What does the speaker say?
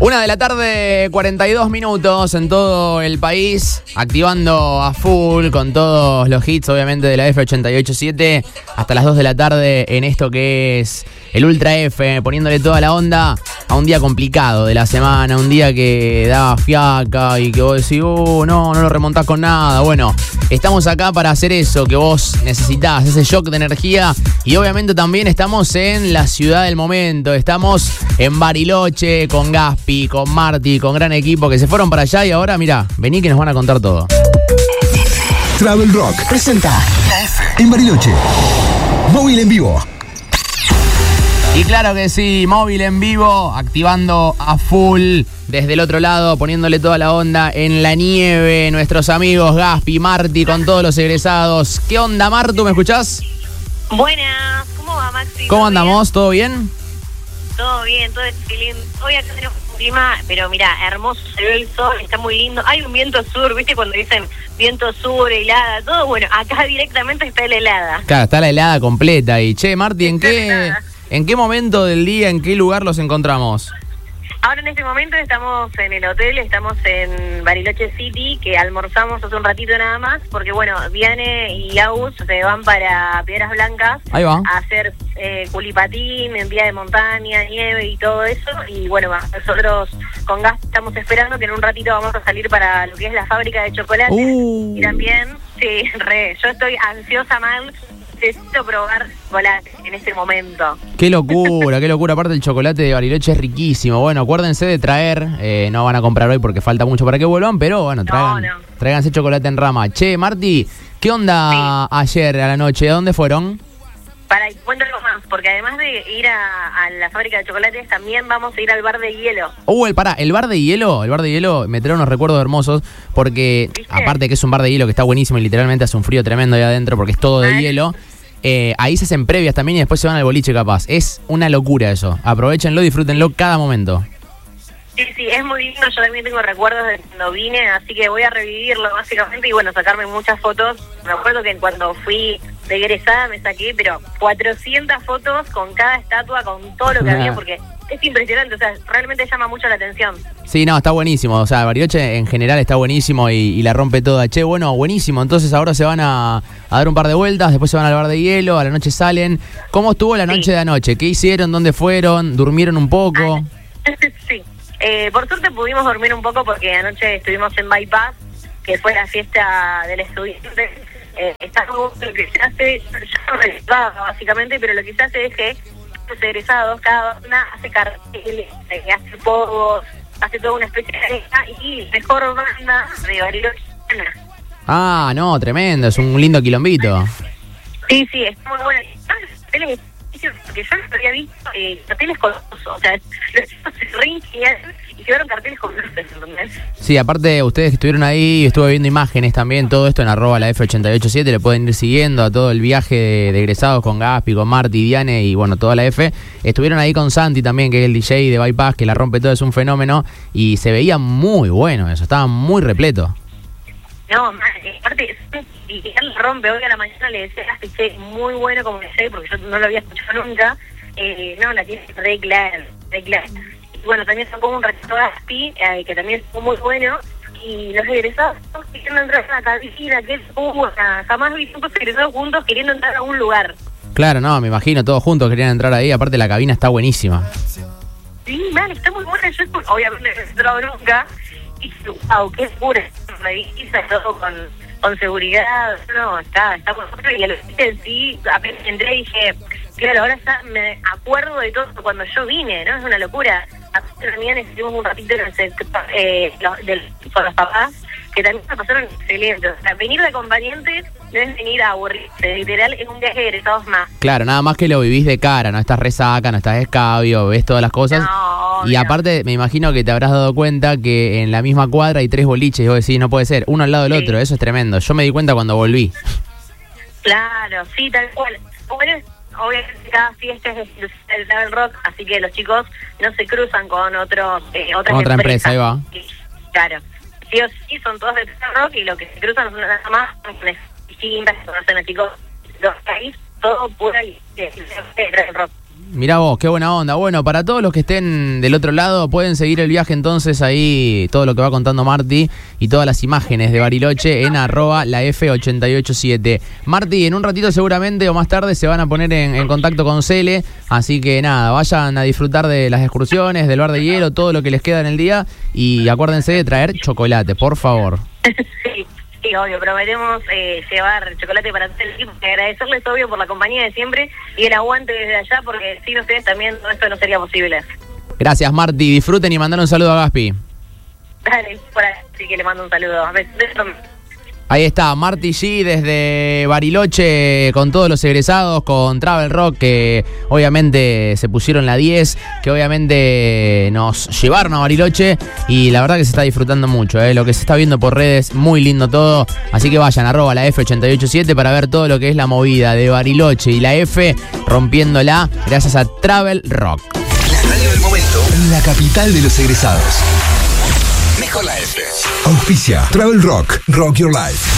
1:42 PM en todo el país, activando a full con todos los hits, obviamente, de la F88.7 hasta las 2 de la tarde en esto que es el Ultra F, poniéndole toda la onda a un día complicado de la semana, un día que daba fiaca y que vos decís, no lo remontás con nada. Bueno, estamos acá para hacer eso que vos necesitás, ese shock de energía, y obviamente también estamos en la ciudad del momento, estamos en Bariloche con Gaspi, con Marti, con gran equipo que se fueron para allá y ahora, mirá, vení que nos van a contar todo. Travel Rock presenta en Bariloche Móvil en Vivo. Y claro que sí, Móvil en Vivo, activando a full desde el otro lado, poniéndole toda la onda en la nieve, nuestros amigos Gaspi, Marti, con todos los egresados. ¿Qué onda, Martu? ¿Me escuchás? Buenas, ¿cómo va, Maxi? ¿Cómo andamos? ¿Todo bien? Todo bien, todo excelente. Hoy acá tenemos un clima, pero mira, hermoso, se ve el sol, está muy lindo. Hay un viento sur, ¿viste? Cuando dicen viento sur, helada, todo. Bueno, acá directamente está la helada. Claro, está la helada completa. Y che, Marti, ¿en qué momento del día, en qué lugar los encontramos? Ahora en este momento estamos en el hotel, estamos en Bariloche City, que almorzamos hace un ratito nada más, porque bueno, Viane y Agus se van para Piedras Blancas. Ahí va. A hacer culipatín, en vía de montaña, nieve y todo eso. Y bueno, nosotros con Gas estamos esperando que en un ratito vamos a salir para lo que es la fábrica de chocolate. Y también, sí, yo estoy ansiosa mal. Necesito probar chocolate en este momento. Qué locura, qué locura. Aparte el chocolate de Bariloche es riquísimo. Bueno, acuérdense de traer, no van a comprar hoy porque falta mucho para que vuelvan, pero bueno, tráiganse chocolate en rama. Che, Marti, ¿qué onda ayer a la noche? ¿A dónde fueron? Cuéntalo más, porque además de ir a la fábrica de chocolates, también vamos a ir al bar de hielo. El bar de hielo me trae unos recuerdos hermosos, porque ¿viste? Aparte que es un bar de hielo que está buenísimo y literalmente hace un frío tremendo ahí adentro porque es todo de hielo. Ahí se hacen previas también y después se van al boliche capaz. Es una locura eso. Aprovechenlo, disfrútenlo cada momento. Sí, es muy lindo. Yo también tengo recuerdos de cuando vine, así que voy a revivirlo básicamente y bueno, sacarme muchas fotos. Me acuerdo que cuando fui de egresada me saqué, pero 400 fotos con cada estatua, con todo lo que había, porque es impresionante, o sea, realmente llama mucho la atención. Sí, no, está buenísimo, o sea, Bariloche en general está buenísimo y la rompe toda. Che, bueno, buenísimo, entonces ahora se van a dar un par de vueltas, después se van al bar de hielo, a la noche salen. ¿Cómo estuvo la noche de anoche? ¿Qué hicieron? ¿Dónde fueron? ¿Durmieron un poco? Sí, por suerte pudimos dormir un poco porque anoche estuvimos en Bypass, que fue la fiesta del estudiante. Está como lo que se hace, yo no realizaba básicamente, pero lo que se hace es que los egresados, cada una hace carteles, hace pogos, hace toda una especie de y mejor banda de Bariloche. Ah, no, tremendo, es un lindo quilombito. Sí, está muy bueno. Porque yo no había visto carteles con o sea, los chicos se reingenieron y llevaron carteles con luces, ¿entendés? Sí, aparte ustedes que estuvieron ahí, estuve viendo imágenes también, todo esto en @la F887, le pueden ir siguiendo a todo el viaje de egresados con Gaspi, con Marti, Diane y bueno, toda la F. Estuvieron ahí con Santi también, que es el DJ de Bypass, que la rompe todo, es un fenómeno, y se veía muy bueno eso, estaba muy repleto. No, aparte, y él rompe. Hoy a la mañana le decía a Gaspi, muy bueno como DJ, porque yo no lo había escuchado nunca. No, la tiene re clara. Y bueno, también sacó un ratito Gaspi, que también fue muy bueno. Y los egresados queriendo entrar a la cabina, que jamás vi tantos egresados juntos queriendo entrar a un lugar. Claro, no, me imagino, todos juntos querían entrar ahí. Aparte la cabina está buenísima. Sí, man, está muy buena. Yo obviamente no he entrado nunca. Y wow, qué pura revisa, todo con seguridad. No, está muy bueno. Y a lo que sí, apenas entré dije, claro, ahora me acuerdo de todo cuando yo vine, ¿no? Es una locura. Aparte también estuvimos un ratito con los papás, que también me pasaron excelentes. O sea, venir de acompañantes no es venir a aburrirse, literal es un viaje de egresados más. Claro, nada más que lo vivís de cara, no estás resaca, no estás escabio, ves todas las cosas. No, y aparte me imagino que te habrás dado cuenta que en la misma cuadra hay 3 boliches y vos decís, no puede ser, uno al lado del otro, eso es tremendo. Yo me di cuenta cuando volví. Claro, sí, tal cual. Bueno, obviamente cada fiesta es el Travel Rock, así que los chicos no se cruzan con otra empresa, ahí va. Claro, sí o sí son todos de Travel Rock y lo que se cruzan son nada más distintas, conocen a chicos de los países, todo pura y Travel Rock. Mirá vos, qué buena onda. Bueno, para todos los que estén del otro lado, pueden seguir el viaje entonces ahí, todo lo que va contando Marti y todas las imágenes de Bariloche en @laf887. Marti, en un ratito seguramente o más tarde se van a poner en contacto con Cele, así que nada, vayan a disfrutar de las excursiones, del bar de hielo, todo lo que les queda en el día y acuérdense de traer chocolate, por favor. Sí, obvio, prometemos llevar chocolate para todo el equipo. Agradecerles, obvio, por la compañía de siempre y el aguante desde allá, porque sin ustedes también esto no sería posible. Gracias, Marti. Disfruten y mandar un saludo a Gaspi. Dale, por ahí, sí que le mando un saludo. Besos. Ahí está, Marti G desde Bariloche con todos los egresados, con Travel Rock, que obviamente se pusieron la 10, que obviamente nos llevaron a Bariloche y la verdad que se está disfrutando mucho, lo que se está viendo por redes, muy lindo todo, así que vayan la F887 para ver todo lo que es la movida de Bariloche y la F rompiéndola gracias a Travel Rock. La radio del momento en la capital de los egresados. Mejor la F. Auspicia Travel Rock. Rock Your Life.